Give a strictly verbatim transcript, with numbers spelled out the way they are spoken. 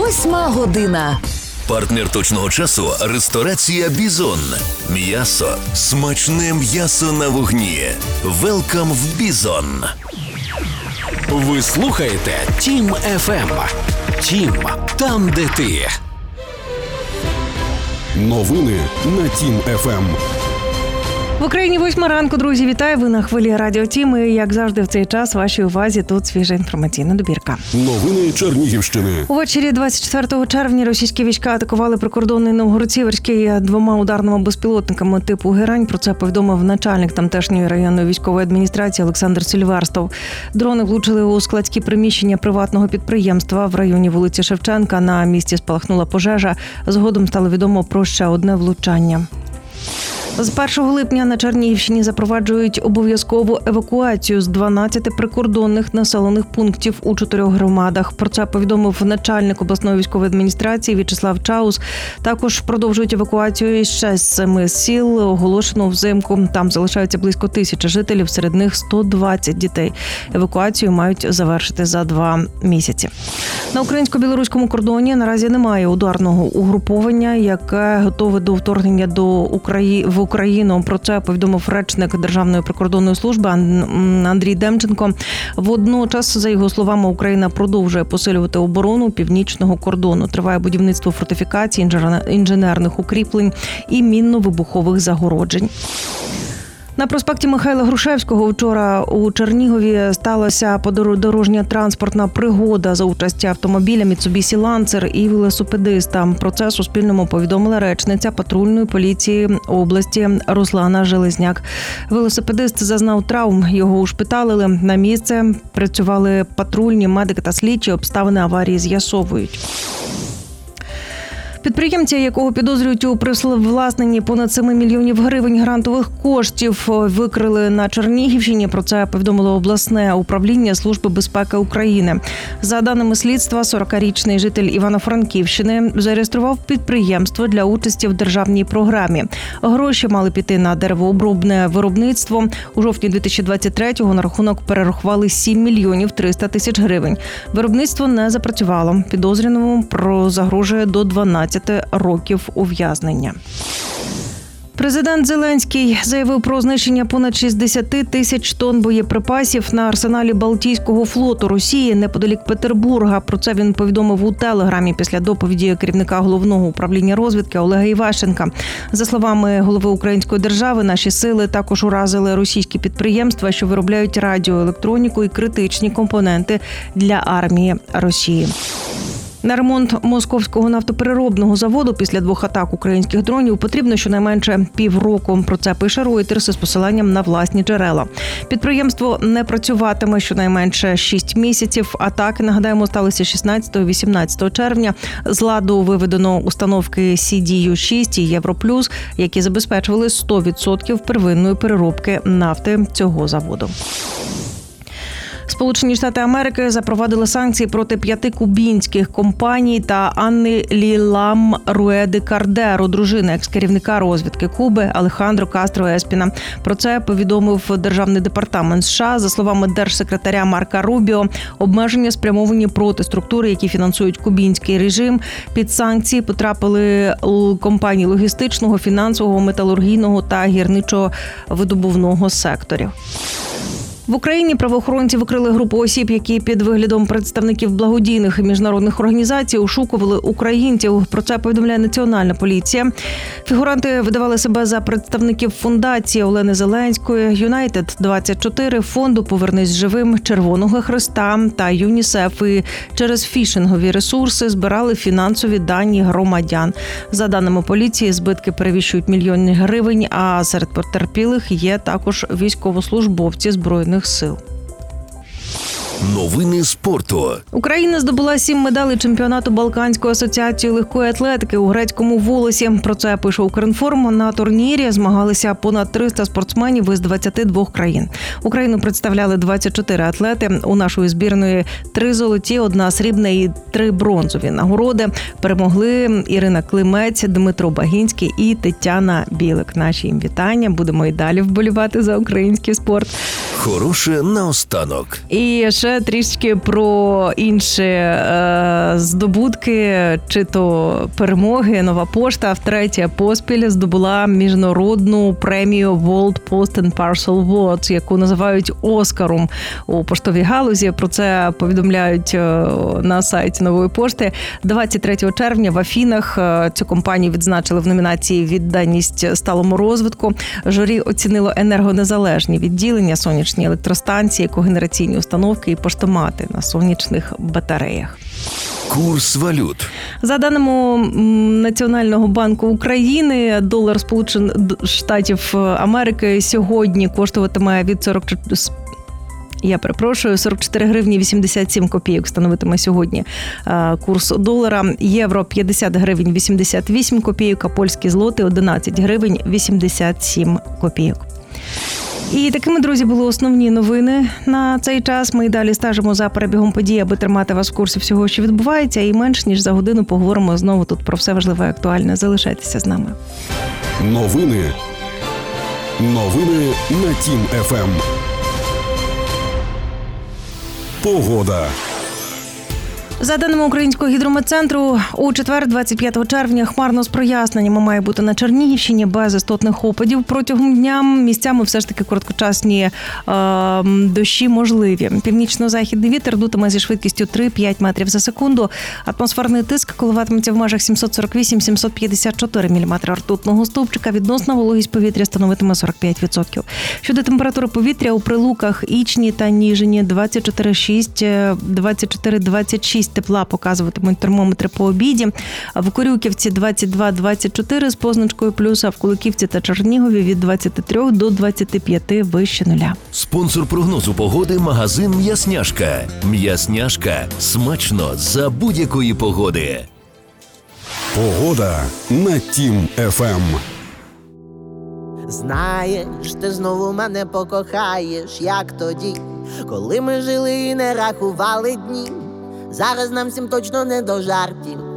Восьма година. Партнер точного часу – ресторація «Бізон». М'ясо. Смачне м'ясо на вогні. Велкам в «Бізон». Ви слухаєте Тім еф ем. Тім – там, де ти. Новини на Тім еф ем. В Україні восьма ранку, друзі, вітаю, ви на хвилі Радіо Тім. І, як завжди, в цей час вашій увазі тут свіжа інформаційна добірка. Новини Чернігівщини. Увечері двадцять четвертого червня російські війська атакували прикордонний Новгород-Сіверський двома ударними безпілотниками типу «Герань». Про це повідомив начальник тамтешньої районної військової адміністрації Олександр Сільверстов. Дрони влучили у складські приміщення приватного підприємства в районі вулиці Шевченка. На місці спалахнула пожежа. Згодом стало відомо про ще одне влучання. З першого липня на Чернігівщині запроваджують обов'язкову евакуацію з дванадцяти прикордонних населених пунктів у чотирьох громадах. Про це повідомив начальник обласної військової адміністрації В'ячеслав Чаус. Також продовжують евакуацію із ще з семи сіл, оголошено взимку. Там залишаються близько тисячі жителів, серед них сто двадцять дітей. Евакуацію мають завершити за два місяці. На українсько-білоруському кордоні наразі немає ударного угруповання, яке готове до вторгнення до України в Україну. Про це повідомив речник Державної прикордонної служби Андрій Демченко. Водночас, за його словами, Україна продовжує посилювати оборону північного кордону. Триває будівництво фортифікацій, інженерних укріплень і мінно-вибухових загороджень. На проспекті Михайла Грушевського вчора у Чернігові сталася дорожня транспортна пригода за участі автомобіля Mitsubishi Lancer і велосипедиста. Про це Суспільному повідомила речниця патрульної поліції області Руслана Железняк. Велосипедист зазнав травм, його ушпиталили. На місце працювали патрульні, медики та слідчі, обставини аварії з'ясовують. Підприємця, якого підозрюють у привласненні понад семи мільйонів гривень грантових коштів, викрили на Чернігівщині. Про це повідомило обласне управління Служби безпеки України. За даними слідства, сорокарічний житель Івано-Франківщини зареєстрував підприємство для участі в державній програмі. Гроші мали піти на деревообробне виробництво. У жовтні дві тисячі двадцять третього на рахунок перерахували сім мільйонів триста тисяч гривень. Виробництво не запрацювало. Підозрюваному загрожує до дванадцяти років ув'язнення. Президент Зеленський заявив про знищення понад шістдесят тисяч тонн боєприпасів на арсеналі Балтійського флоту Росії неподалік Петербурга. Про це він повідомив у Телеграмі після доповіді керівника Головного управління розвідки Олега Іващенка. За словами голови української держави, наші сили також уразили російські підприємства, що виробляють радіоелектроніку і критичні компоненти для армії Росії. На ремонт московського нафтопереробного заводу після двох атак українських дронів потрібно щонайменше півроку. Про це пише Reuters з посиланням на власні джерела. Підприємство не працюватиме щонайменше шість місяців. Атаки, нагадаємо, сталися шістнадцятого-вісімнадцятого червня. З ладу виведено установки Сі Ді Ю шість і Європлюс, які забезпечували сто відсотків первинної переробки нафти цього заводу. Сполучені Штати Америки запровадили санкції проти п'яти кубінських компаній та Анни Лілам Руеди Кардеро, дружини екс-керівника розвідки Куби Алехандро Кастро Еспіна. Про це повідомив Державний департамент США. За словами держсекретаря Марка Рубіо, обмеження спрямовані проти структури, які фінансують кубінський режим. Під санкції потрапили компанії логістичного, фінансового, металургійного та гірничо-видобувного секторів. В Україні правоохоронці викрили групу осіб, які під виглядом представників благодійних і міжнародних організацій ошукували українців. Про це повідомляє Національна поліція. Фігуранти видавали себе за представників фундації Олени Зеленської, Юнайтед двадцять чотири, фонду «Повернись живим», Червоного Хреста та ЮНІСЕФ. І через фішингові ресурси збирали фінансові дані громадян. За даними поліції, збитки перевищують мільйони гривень, а серед потерпілих є також військовослужбовці Збройних сил. Новини спорту. Україна здобула сім медалей чемпіонату Балканської асоціації легкої атлетики у грецькому Волосі. Про це пише Укрінформ. На турнірі змагалися понад триста спортсменів із двадцяти двох країн. Україну представляли двадцять чотири атлети. У нашої збірної три золоті, одна срібна і три бронзові нагороди. Перемогли Ірина Климець, Дмитро Багінський і Тетяна Білик. Наші їм вітання. Будемо і далі вболівати за український спорт. Хороше наостанок. І ще вже трішки про інші е, здобутки, чи то перемоги. Нова пошта втретє поспіль здобула міжнародну премію World Post and Parcel Awards, яку називають Оскаром у поштовій галузі. Про це повідомляють е, на сайті Нової пошти. двадцять третього червня в Афінах е, цю компанію відзначили в номінації «Відданість сталому розвитку». Журі оцінило енергонезалежні відділення, сонячні електростанції, когенераційні установки і поштомати на сонячних батареях. Курс валют. За даними Національного банку України, долар Сполучених Штатів Америки сьогодні коштуватиме від сорок чотири Я перепрошую, сорок чотири гривні вісімдесят сім копійок становитиме сьогодні курс долара. Євро п'ятдесят гривень вісімдесят вісім копійок, а польські злоти одинадцять гривень вісімдесят сім копійок. І такими, друзі, були основні новини на цей час. Ми й далі стежимо за перебігом подій, аби тримати вас в курсі всього, що відбувається. І менш ніж за годину поговоримо знову тут про все важливе і актуальне. Залишайтеся з нами. Новини. Новини на Тім еф ем. Погода. За даними Українського гідрометцентру, у четвер, двадцять п'ятого червня, хмарно з проясненнями має бути на Чернігівщині, без істотних опадів протягом дня. Місцями все ж таки короткочасні е, дощі можливі. Північно-західний вітер дутиме зі швидкістю три-п'ять метрів за секунду. Атмосферний тиск коливатиметься в межах сімсот сорок вісім - сімсот п'ятдесят чотири міліметри ртутного стовпчика. Відносна вологість повітря становитиме сорок п'ять відсотків. Щодо температури повітря, у Прилуках, Ічні та Ніжині двадцять чотири шість, двадцять чотири двадцять шість тепла показуватимуть термометри по обіді. В Корюківці двадцять два двадцять чотири з позначкою плюс, а в Куликівці та Чернігові від двадцять три до двадцяти п'яти вище нуля. Спонсор прогнозу погоди – магазин «М'ясняшка». «М'ясняшка» – смачно за будь-якої погоди. Погода на Тім еф ем. Знаєш, ти знову мене покохаєш, як тоді, коли ми жили і не рахували дні. Зараз нам всім точно не до жартів.